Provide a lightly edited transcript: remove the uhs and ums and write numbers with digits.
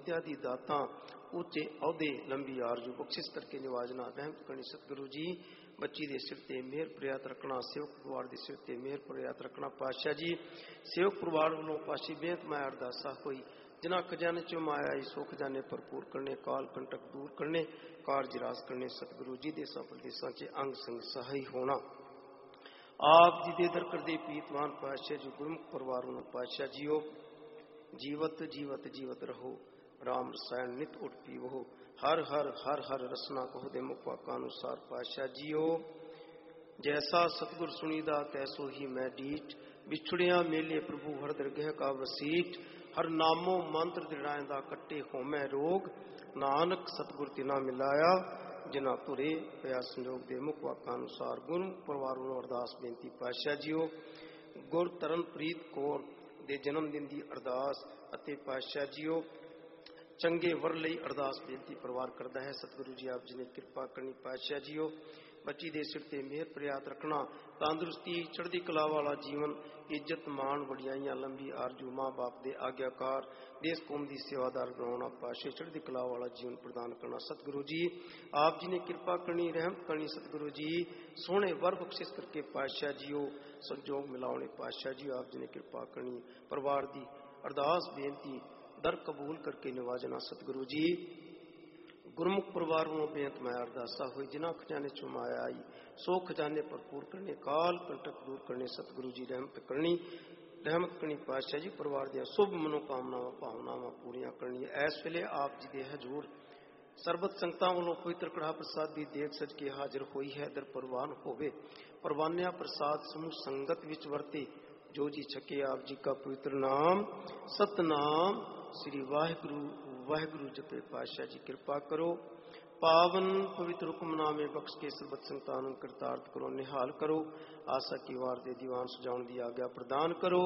विद्या दी दातां ऊंचे अहुदे लंबी आरजू बख्शिश करके निवाजना रहमत करनी सतगुरु जी। बच्ची दे सिर ते मेहर प्रयात रखना, सेवक परिवार दे सिर ते मेहर प्रयात रखना पातशाह जी। सेवक परिवार वालों पाशी बेनत मैं अरदासा होई जिन्हां खजाने चो माया आई सो खजाने भरपूर करने, काल कंटक दूर करने, कारज राज करने सतगुरु जी। देसां प्रदेसां च अंग संग सहाई होना आप जी दे दर करदे पीतवान पातशाह जी। गुरमुख परिवार वालों पातशाह जीओ जीवत जीवत जीवत रहो, राम रसायन नित उठ पीवो, हर हर हर हर रसना कहो दे मुख वाकानुसार पातशाह जीओ। जैसा सतगुर सुनीदा तैसो ही मैं डीठ, बिछड़िया मेले प्रभु हर दरगह का वसीठ, हर नामो मंत्र दृढ़ाएंदा कट्टे होमै रोग, नानक सतगुर तिना मिलाया जिना तुरे पिया संजोग दे मुख वाकानुसार। गुरु परिवार वालों अरदास बेनती पातशाह जीओ। गुर तरनप्रीत कौर दे जन्म दिन की अरदास अते पातशाह जीओ चंगे वर लई अरदास बेनती परिवार करता है सतगुरु जी। आप जी ने कृपा करनी पातशाह जीओ। बच्ची दे सिर ते मेहर प्रयात रखना, तंदुरुस्ती चढ़दी कला वाला जीवन, इज्जत मान वडियाइयां लंबी आरजू, माँ बाप दे आग्याकार, देश कौम दी सेवादार बनाना पातशाह, चढ़दी कला वाला जीवन प्रदान करना सतगुरु जी। आप जी ने कृपा करनी रहमत करनी सतगुरु जी। सोहने वर बख्शिश करके पातशाह जीओ संजोग मिलावने पातशाह जी। आप जी ने कृपा करनी परिवार दी अरदास बेनती दर कबूल करके निवाजना सतगुरु जी। गुरमुख परिवार वालों बेनत मैं अरदासा हुई जिन्हां खजाने चो माया आई सो खजाने भरपूर करने, काल कंटक दूर करने सतगुरु जी। रहमत करनी पातशाह जी। परिवार दी शुभ मनोकामनावां भावनावां पूरियां करनी। इस वेले आप जी दे हजूर सरबत संगतां वालों पवित्र कड़ा प्रसाद की देख सज के हाजिर हुई है। दर परवान होवे परवानिया प्रसाद समूह संगत विच वरते, जो जी छके आप जी का पवित्र नाम सतनाम श्री वाहिगुरु वाहिगुरु जपे पातशाह जी। कृपा करो पावन पवित्र हुक्मनामे बख्श के सरबत संगतां नूं करतार्थ करो, निहाल करो, आशा की वार दे दीवान सजाउण दी आग्या प्रदान करो।